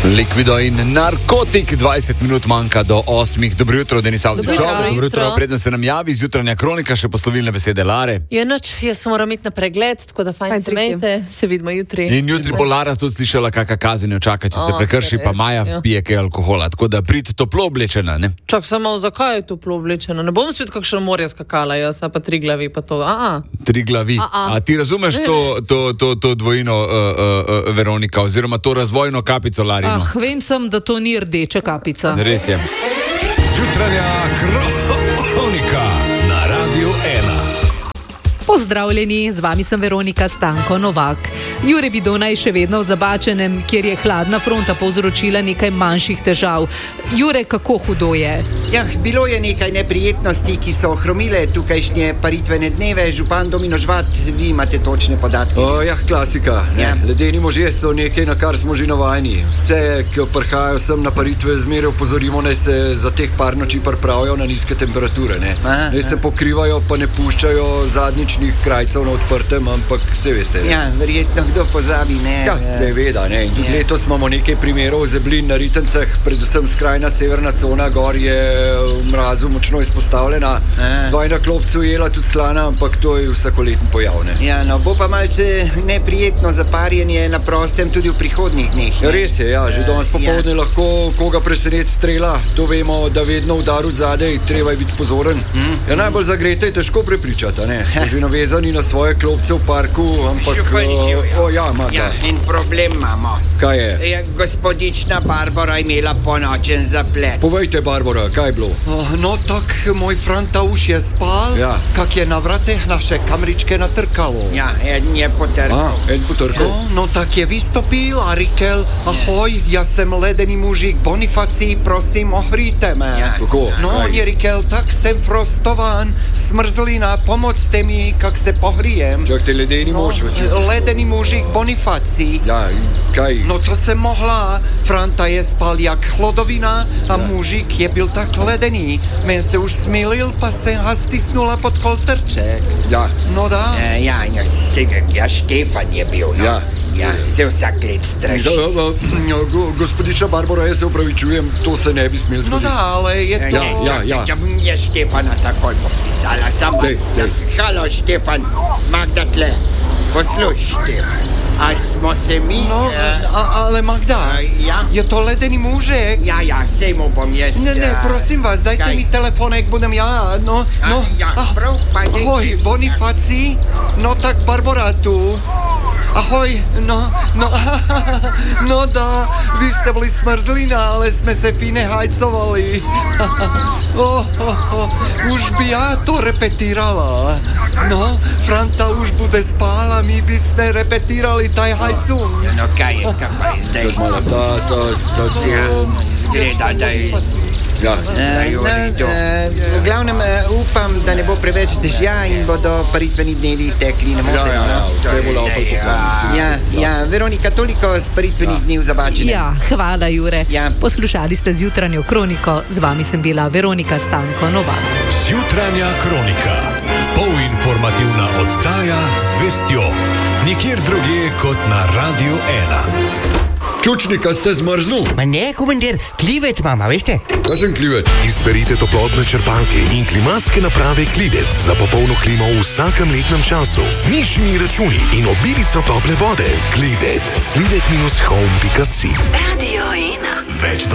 Likvido in narkotik, 20 minut manjka do 8. Dobro jutro, Denis Avdićov. Dobro jutro. Preden se nam javi z jutranja kronika, še poslovilne besede Lare. Je noč, jaz moram iti na pregled, tako da fajn se imejte, se vidimo jutri. In jutri bo Lara tudi slišala, kakšna kazen jo čaka, če se prekrši, pa Maja spije kaj alkohola. Tako da prid toplo oblečena, ne? Čak samo, zakaj je toplo oblečena? Ne bom spet kakšno morje skakala, jaz pa tri glavi pa to. Tri glavi. A ti razumeš to dvojino Veronika, oziroma to razvojno kapico Larino? Vem sem, da to ni rdeča kapica. Res je. Jutranja kronika na Radiu 1. Pozdravljeni, z vami sem Veronika Stanko Novak. Jure Bidona je še vedno v Zabačenem, kjer je hladna fronta povzročila nekaj manjših težav. Jure, kako hudo je? Bilo je nekaj neprijetnosti, ki so ohromile tukajšnje paritvene dneve. Župan Domino Žvat, vi imate točne podatke. Klasika. Ledeni možje so nekaj, na kar smo že navajeni. Vse, ki prihajajo sem na paritve, zmeraj opozorimo, naj se za teh par noči pripravijo na nizke temperature. Naj se pokrivajo, pa ne puščajo zadnjičnih krajcev na odprtem, ampak vse veste. Verjetno kdo pozabi, ne? Seveda, ne. In tudi letos imamo nekaj primerov zeblin na ritencah, predvsem skrajna severna cona gor je v mrazu močno izpostavljena. Dvajna klopcu jela tudi slana, ampak to je vsakoletni pojav, ne? Bo pa malce neprijetno zaparjenje na prostem tudi v prihodnjih dneh. Res je, že danes popoldne lahko koga presenet strela. To vemo, da vedno udar od zadej, treba je biti pozoren. Najbolj zagrete je težko prepričati, ne? So že navezani na svoje klopce v parku, ampak... In problem imamo. Kaj je? Gospodična Barbara imela ponočen zaplet. Povejte, Barbara, kaj je bilo? Tak moj Franta už je spal, kak je na vrateh naše kamričke natrkalo. Eden je potrkal. En potrkal? Tak je vystopil a rikel, ahoj, ja sem ledeni mužik Bonifacii, prosím, ohríte me. Kako? On je rikel, tak sem frostovan, smrzlina, pomocte mi, kak se pohrijem. Čak te ledeni muž? Ledeni mužik Bonifacii. Kaj? Co sem mohla, Franta je spal jak chlodovina a mužik je byl tak ledený. Men se už smilil, pa jsem ha stisnula pod koltrček. No dá. Štefan je bil, no. Se vsak let straši. Gospodiča Barbara, jaz se upravičujem, to se ne bi smel zgoditi. No da, ale je to... Je Štefana takoj poklicala, samo... Halo, Štefan, Magda tle. Posluš, Štefan. A smo se mi... ale Magda, je to ledený mužek? Sej mu bom jaz... Ne, prosím vás, dajte mi telefonek, budem Ahoj, Bonifacii? No tak Barbara tu. Ahoj, no da, vy ste byli smrzlina, ale sme se fine hajcovali. Už by ja to repetírala. No, Franta už bude spála, my by sme repetírali taj hajcu. No kaj je zdaj? Zgleda, da je... V glavnem upam, da ne bo preveč dežja in bodo paritveni dnevi tekli nemoteno. Vse bo laufal po planici. Veronika, toliko z paritvenih dni v Zabačenem. Hvala, Jure. Poslušali ste zjutranjo kroniko, z vami sem bila Veronika Stanko Novak. Zjutranja kronika, polinformativna oddaja z vestjo. Nikjer drugje kot na Radiu 1. Čučnika ste zmrznul? Ne, komandir, klivet mama, veste? Kakšen klivet? Izberite toplotne črpalke in klimatske naprave Klivec za popolno klimo v vsakem letnem času. Z nižjimi računi in obilico tople vode. Klivet. Klivet-home.si